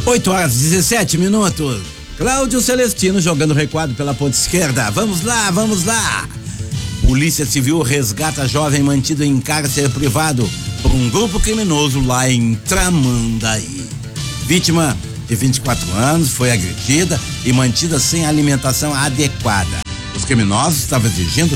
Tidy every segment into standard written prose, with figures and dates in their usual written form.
8h17. Cláudio Celestino jogando recuado pela ponta esquerda. Vamos lá, vamos lá. Polícia Civil resgata jovem mantido em cárcere privado por um grupo criminoso lá em Tramandaí. Vítima de 24 anos foi agredida e mantida sem alimentação adequada. Os criminosos estavam exigindo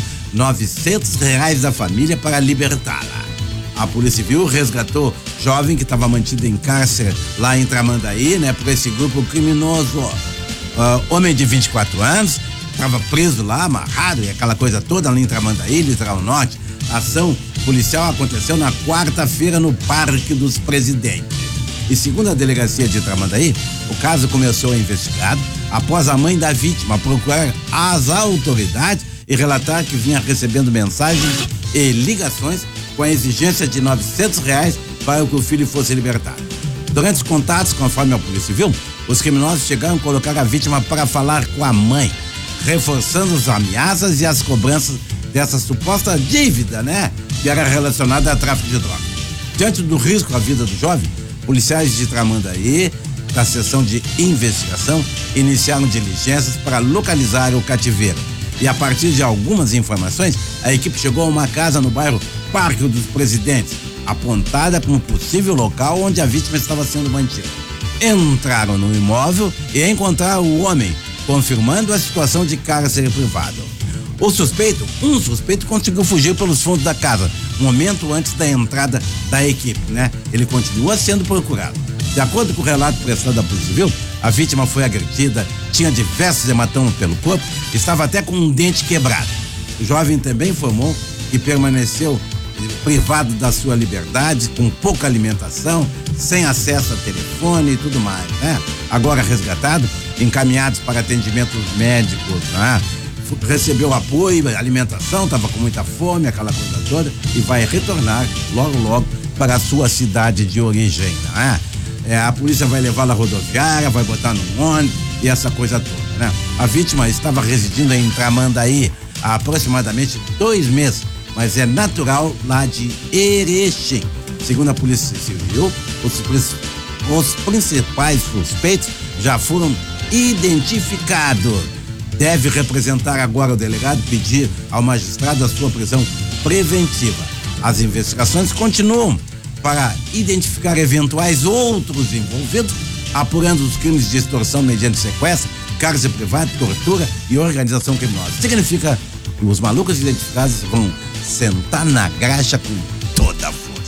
R$900 da família para libertá-la. A Polícia Civil resgatou jovem que estava mantido em cárcere lá em Tramandaí, por esse grupo criminoso. Homem de 24 anos, estava preso lá, amarrado e aquela coisa toda ali em Tramandaí, Litoral Norte. A ação policial aconteceu na quarta-feira no Parque dos Presidentes. E segundo a delegacia de Tramandaí, o caso começou investigado após a mãe da vítima procurar as autoridades e relatar que vinha recebendo mensagens e ligações com a exigência de R$900 para que o filho fosse libertado. Durante os contatos, conforme a Polícia Civil, os criminosos chegaram a colocar a vítima para falar com a mãe, reforçando as ameaças e as cobranças dessa suposta dívida, que era relacionada a tráfico de drogas. Diante do risco à vida do jovem, policiais de Tramandaí, da seção de investigação, iniciaram diligências para localizar o cativeiro. E a partir de algumas informações, a equipe chegou a uma casa no bairro Parque dos Presidentes, apontada como possível local onde a vítima estava sendo mantida. Entraram no imóvel e encontraram o homem, confirmando a situação de cárcere privado. Um suspeito conseguiu fugir pelos fundos da casa, um momento antes da entrada da equipe, Ele continua sendo procurado. De acordo com o relato prestado à Polícia Civil, a vítima foi agredida, tinha diversos hematomas pelo corpo, estava até com um dente quebrado. O jovem também informou que permaneceu privado da sua liberdade, com pouca alimentação, sem acesso a telefone e tudo mais, Agora resgatado, encaminhados para atendimentos médicos, recebeu apoio, alimentação, estava com muita fome, aquela coisa toda, e vai retornar logo para a sua cidade de origem, A polícia vai levá-la à rodoviária, vai botar no ônibus e essa coisa toda, A vítima estava residindo em Tramandaí há aproximadamente 2 meses, mas é natural lá de Erechim. Segundo a Polícia Civil, os principais suspeitos já foram identificados. Deve representar agora o delegado pedir ao magistrado a sua prisão preventiva. As investigações continuam para identificar eventuais outros envolvidos, apurando os crimes de extorsão mediante sequestro, cárcere privado, tortura e organização criminosa. Significa que os malucos identificados vão sentar na graxa com toda a força.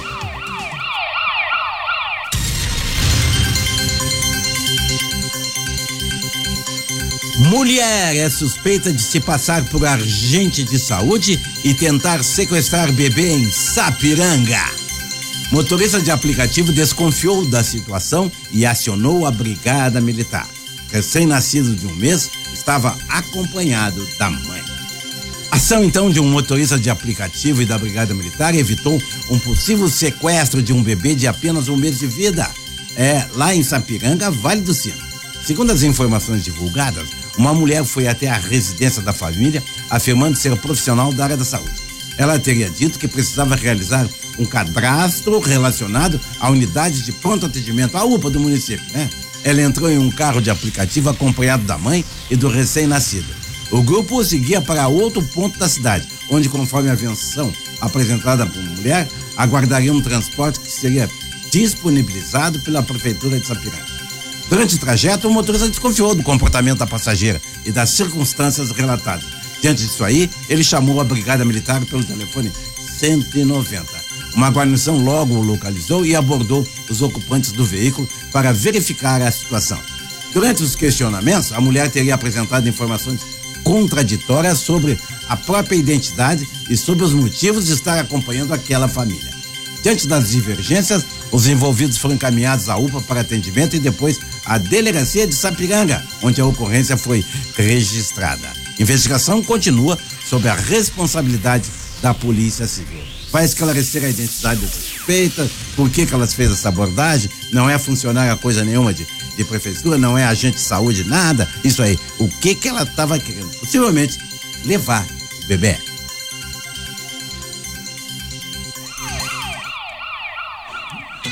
Mulher é suspeita de se passar por agente de saúde e tentar sequestrar bebê em Sapiranga. Motorista de aplicativo desconfiou da situação e acionou a Brigada Militar. Recém-nascido de 1 mês, estava acompanhado da mãe. A ação, então, de um motorista de aplicativo e da Brigada Militar evitou um possível sequestro de um bebê de apenas 1 mês de vida. Lá em Sapiranga, Vale do Sino. Segundo as informações divulgadas, uma mulher foi até a residência da família, afirmando ser profissional da área da saúde. Ela teria dito que precisava realizar um cadastro relacionado à unidade de pronto atendimento, a UPA do município, Ela entrou em um carro de aplicativo acompanhado da mãe e do recém-nascido. O grupo o seguia para outro ponto da cidade, onde, conforme a versão apresentada por mulher, aguardaria um transporte que seria disponibilizado pela Prefeitura de Sapiranga. Durante o trajeto, o motorista desconfiou do comportamento da passageira e das circunstâncias relatadas. Diante disso aí, ele chamou a Brigada Militar pelo telefone 190. Uma guarnição logo o localizou e abordou os ocupantes do veículo para verificar a situação. Durante os questionamentos, a mulher teria apresentado informações contraditórias sobre a própria identidade e sobre os motivos de estar acompanhando aquela família. Diante das divergências, os envolvidos foram encaminhados à UPA para atendimento e depois à delegacia de Sapiranga, onde a ocorrência foi registrada. Investigação continua sob a responsabilidade da Polícia Civil. Vai esclarecer a identidade da suspeita, por que elas fez essa abordagem, não é funcionária coisa nenhuma de prefeitura, não é agente de saúde, nada, isso aí. O que ela estava querendo? Possivelmente levar o bebê.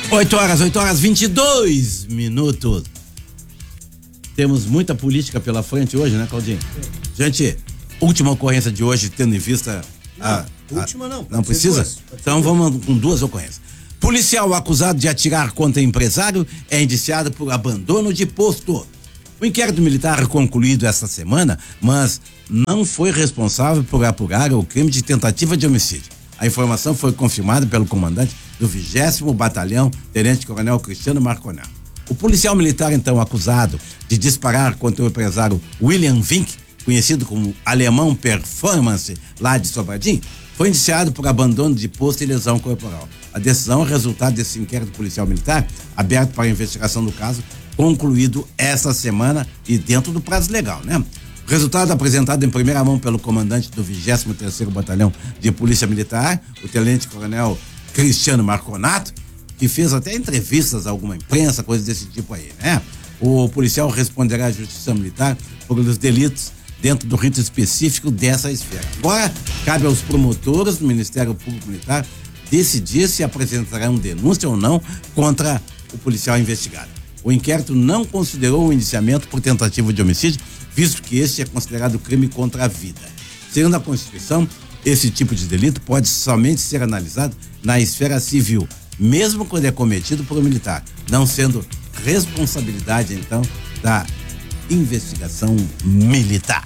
8 horas 22 minutos. Temos muita política pela frente hoje, né, Claudinho? Gente, última ocorrência de hoje, tendo em vista última não. Não precisa? Então vamos com duas ocorrências. Policial acusado de atirar contra empresário é indiciado por abandono de posto. O inquérito militar concluído esta semana, mas não foi responsável por apurar o crime de tentativa de homicídio. A informação foi confirmada pelo comandante do 20º Batalhão, Tenente Coronel Cristiano Marconel. O policial militar, então, acusado de disparar contra o empresário William Vink, conhecido como Alemão Performance, lá de Sobradinho, foi indiciado por abandono de posto e lesão corporal. A decisão é resultado desse inquérito policial militar, aberto para investigação do caso, concluído essa semana e dentro do prazo legal, né? O resultado apresentado em primeira mão pelo comandante do 23º Batalhão de Polícia Militar, o Tenente Coronel Cristiano Marconato, que fez até entrevistas a alguma imprensa, coisas desse tipo aí, né? O policial responderá à Justiça Militar por os delitos dentro do rito específico dessa esfera. Agora, cabe aos promotores do Ministério Público Militar decidir se apresentarão denúncia ou não contra o policial investigado. O inquérito não considerou o indiciamento por tentativa de homicídio, visto que este é considerado crime contra a vida. Segundo a Constituição, esse tipo de delito pode somente ser analisado na esfera civil, mesmo quando é cometido por um militar, não sendo responsabilidade, então, da investigação militar.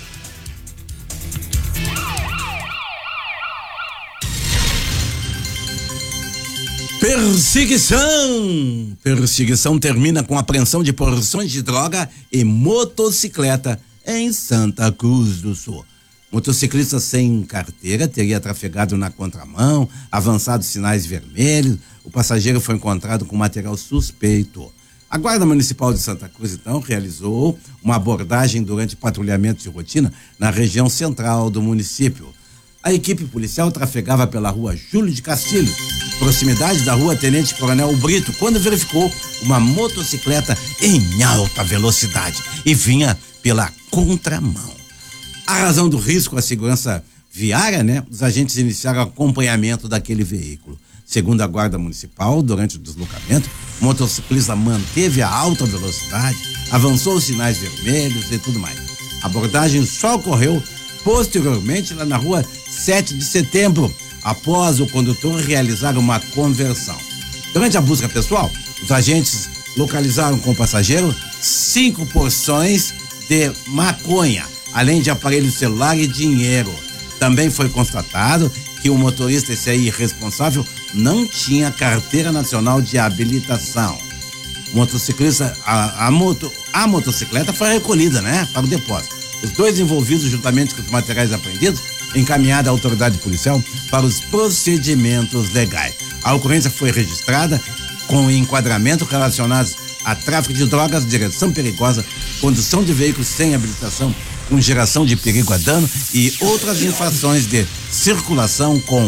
Perseguição termina com apreensão de porções de droga e motocicleta em Santa Cruz do Sul. Motociclista sem carteira teria trafegado na contramão, avançado sinais vermelhos. O passageiro foi encontrado com material suspeito. A Guarda Municipal de Santa Cruz, então, realizou uma abordagem durante patrulhamento de rotina na região central do município. A equipe policial trafegava pela rua Júlio de Castilho, proximidade da rua Tenente Coronel Brito, quando verificou uma motocicleta em alta velocidade e vinha pela contramão. A razão do risco à segurança viária, né? Os agentes iniciaram o acompanhamento daquele veículo. Segundo a Guarda Municipal, durante o deslocamento, o motociclista manteve a alta velocidade, avançou os sinais vermelhos e tudo mais. A abordagem só ocorreu posteriormente lá na rua 7 de setembro, após o condutor realizar uma conversão. Durante a busca pessoal, os agentes localizaram com o passageiro 5 porções de maconha, além de aparelho celular e dinheiro. Também foi constatado que o motorista, esse aí irresponsável, não tinha carteira nacional de habilitação. O motociclista, a motocicleta foi recolhida, né, para o depósito. Os dois envolvidos, juntamente com os materiais apreendidos, encaminhada à autoridade policial para os procedimentos legais. A ocorrência foi registrada com enquadramento relacionados a tráfico de drogas, direção perigosa, condução de veículos sem habilitação, com geração de perigo a dano e outras infrações de circulação com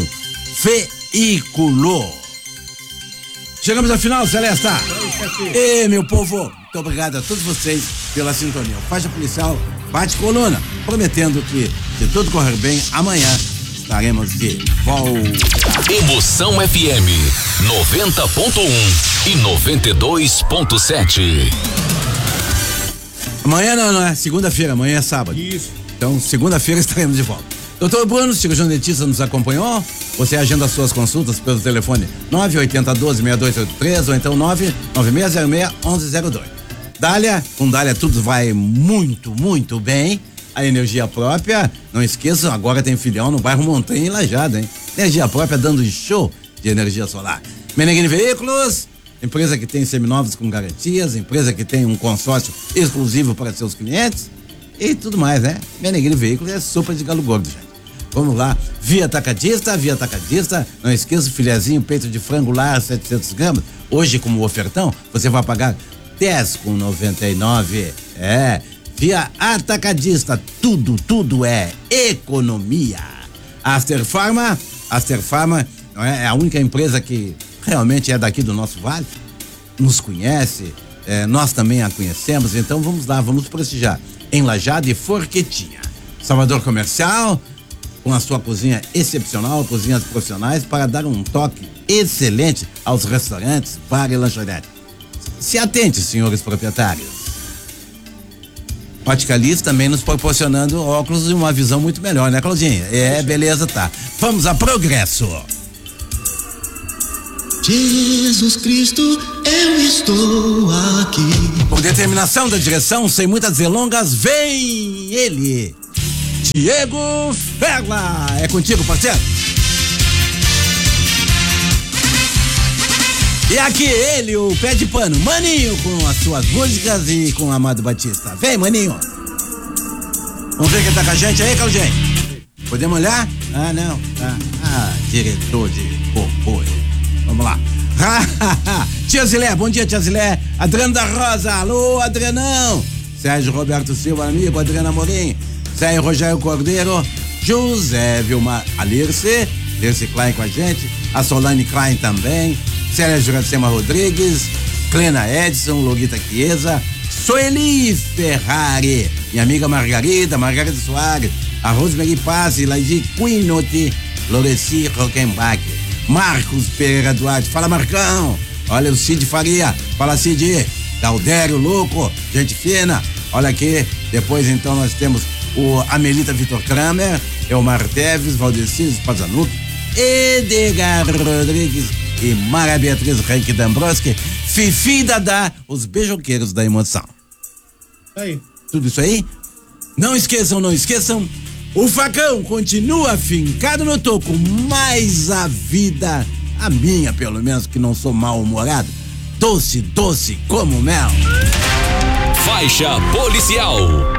veículo. Chegamos ao final, Celesta. E meu povo, muito obrigado a todos vocês pela sintonia. O Faixa Policial bate coluna, prometendo que, se tudo correr bem, amanhã estaremos de volta. Emoção FM 90.1 e 92.7. Amanhã não é segunda-feira, amanhã é sábado. Isso. Então, segunda-feira estaremos de volta. Doutor Bruno, cirurgião dentista, nos acompanhou? Você agenda suas consultas pelo telefone 98012-6283 ou então 99606-1102. Dália, com Dália tudo vai muito, muito bem. A energia própria, não esqueçam, agora tem filial no bairro Montanha em Lajada, hein? Energia própria dando show de energia solar. Meneghini Veículos, empresa que tem seminovos com garantias, empresa que tem um consórcio exclusivo para seus clientes e tudo mais, né? Meneghini Veículos é sopa de galo gordo, gente. Vamos lá, Via Atacadista, não esqueça o filezinho, peito de frango lá, 700 gramas. Hoje, como ofertão, você vai pagar R$10,99. Via Atacadista, tudo é economia. Aster Pharma não é a única empresa que realmente é daqui do nosso vale, nos conhece, nós também a conhecemos, então vamos lá, vamos prestigiar em Lajada e Forquetinha. Salvador Comercial, com a sua cozinha excepcional, cozinhas profissionais, para dar um toque excelente aos restaurantes, bar e lanchonete. Se atente, senhores proprietários. Ótica Liz também nos proporcionando óculos e uma visão muito melhor, né, Claudinha? Beleza, tá. Vamos a Progresso. Jesus Cristo, eu estou aqui. Com determinação da direção, sem muitas delongas, vem ele, Diego Ferla. É contigo, parceiro. E aqui ele, o pé de pano, Maninho, com as suas músicas e com o Amado Batista. Vem, Maninho. Vamos ver quem tá com a gente aí, Claudinho. Podemos olhar? Ah, não. Diretor de corpo. Vamos lá. Tia Zilé, bom dia, Tia Zilé. Adriano da Rosa, alô, Adrianão. Sérgio Roberto Silva, amigo, Adriana Morim. Sérgio Rogério Cordeiro, José Vilmar, a Lirce Klein com a gente, a Solane Klein também, Célia Juracema Rodrigues, Clena Edson, Logita Chiesa, Sueli Ferrari, minha amiga Margarida Soares, a Rosemary Paz, Laidi Quinotti, Loreci Rockenbach, Marcos Pereira Duarte, fala Marcão, olha o Cid Faria, fala Cid, Galdério Louco, gente fina, olha aqui, depois então nós temos o Amelita Vitor Kramer, Elmar Teves, Valdecir Spazanuto, Edgar Rodrigues e Mara Beatriz Henrique Dambrowski, Fifi Dadá, os beijoqueiros da emoção. Aí. Tudo isso aí? Não esqueçam, o facão continua fincado no toco, mas a vida, a minha pelo menos, que não sou mal-humorado, doce como mel. Faixa policial.